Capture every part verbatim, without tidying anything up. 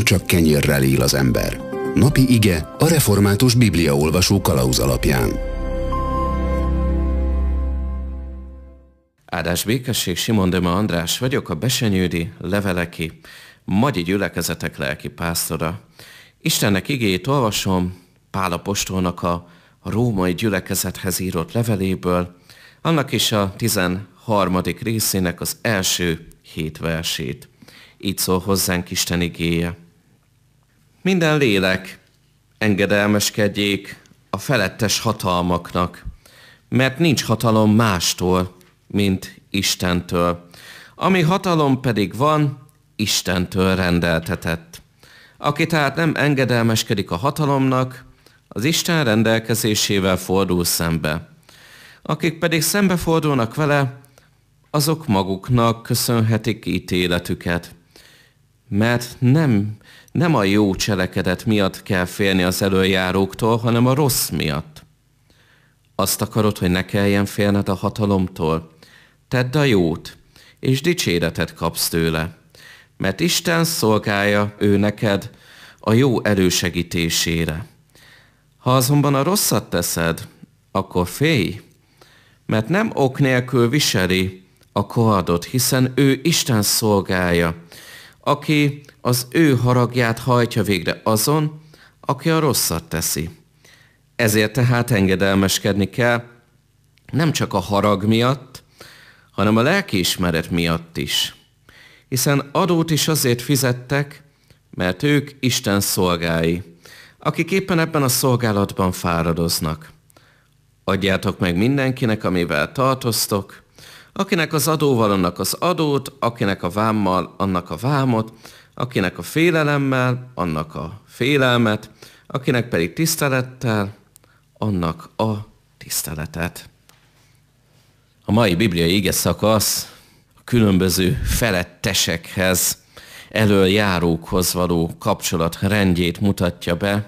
csak kenyérrel él az ember. Napi ige a református bibliaolvasó kalauz alapján. Áldás békesség, Simon Döme András vagyok, a Besenyődi Leveleki Magyi Gyülekezetek lelki pásztora. Istennek igéjét olvasom Pál apostolnak a római gyülekezethez írott leveléből, annak is a tizenharmadik részének az első hét versét. Így szól hozzánk Isten igéje. Minden lélek engedelmeskedjék a felettes hatalmaknak, mert nincs hatalom mástól, mint Istentől. Ami hatalom pedig van, Istentől rendeltetett. Aki tehát nem engedelmeskedik a hatalomnak, az Isten rendelkezésével fordul szembe. Akik pedig szembefordulnak vele, azok maguknak köszönhetik ítéletüket. Mert nem, nem a jó cselekedet miatt kell félni az elöljáróktól, hanem a rossz miatt. Azt akarod, hogy ne kelljen félned a hatalomtól? Tedd a jót, és dicséretet kapsz tőle. Mert Isten szolgálja ő neked a jó elősegítésére. Ha azonban a rosszat teszed, akkor félj, mert nem ok nélkül viseli a kardot, hiszen ő Isten szolgálja, aki az ő haragját hajtja végre azon, aki a rosszat teszi. Ezért tehát engedelmeskedni kell, nem csak a harag miatt, hanem a lelkiismeret miatt is. Hiszen adót is azért fizettek, mert ők Isten szolgái, akik éppen ebben a szolgálatban fáradoznak. Adjátok meg mindenkinek, amivel tartoztok, akinek az adóval, annak az adót, akinek a vámmal, annak a vámot, akinek a félelemmel, annak a félelmet, akinek pedig tisztelettel, annak a tiszteletet. A mai bibliai ige szakasz a különböző felettesekhez, elöljárókhoz való kapcsolat rendjét mutatja be.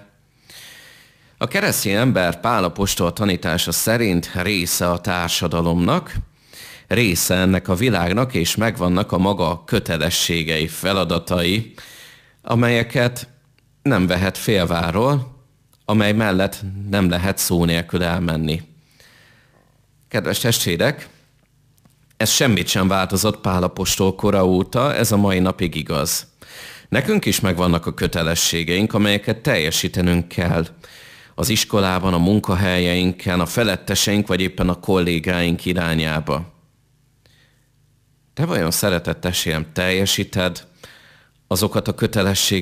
A keresztény ember Pál apostol tanítása szerint része a társadalomnak, része ennek a világnak, és megvannak a maga kötelességei, feladatai, amelyeket nem vehet félváról, amely mellett nem lehet szó nélkül elmenni. Kedves testvérek, ez semmit sem változott Pál apostol kora óta, ez a mai napig igaz. Nekünk is megvannak a kötelességeink, amelyeket teljesítenünk kell. Az iskolában, a munkahelyeinken, a feletteseink, vagy éppen a kollégáink irányába. Te vajon, szeretett testvérem, teljesíted azokat a kötelességeket,